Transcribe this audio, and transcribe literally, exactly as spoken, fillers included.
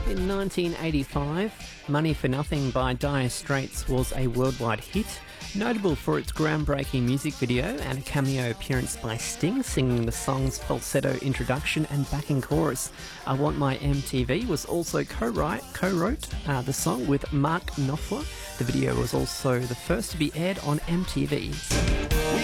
In nineteen eighty-five, Money for Nothing by Dire Straits was a worldwide hit, notable for its groundbreaking music video and a cameo appearance by Sting singing the song's falsetto introduction and backing chorus. I Want My M T V was also co-write, co-wrote uh, the song with Mark Knopfler. The video was also the first to be aired on M T V.